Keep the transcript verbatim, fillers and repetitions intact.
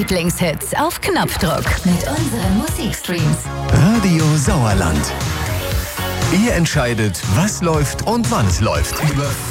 Lieblingshits auf Knopfdruck mit unseren Musikstreams. Radio Sauerland. Ihr entscheidet, was läuft und wann es läuft. Über